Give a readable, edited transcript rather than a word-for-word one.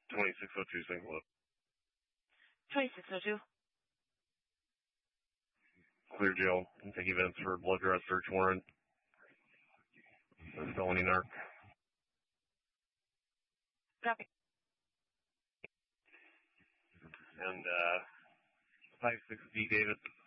2602 St. Louis. 2602. Clear jail. Take evidence for blood draw search warrant. Felony narc. Copy. And 56D Davis